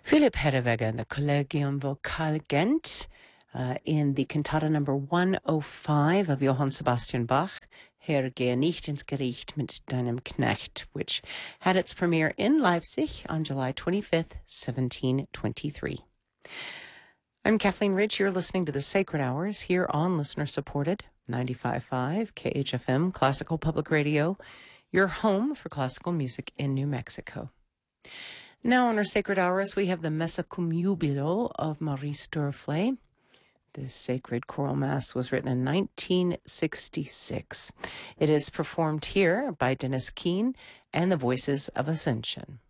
Philipp Herrewegger and the Collegium Vocal Gent in the cantata number 105 of Johann Sebastian Bach, Herr, gehe nicht ins Gericht mit deinem Knecht, which had its premiere in Leipzig on July 25th, 1723. I'm Kathleen Ridge. You're listening to the Sacred Hours here on listener-supported 95.5 KHFM Classical Public Radio, your home for classical music in New Mexico. Now on our Sacred Hours, we have the Messa cum Jubilo of Maurice Duruflé. This sacred choral mass was written in 1966. It is performed here by Dennis Keane and the Voices of Ascension.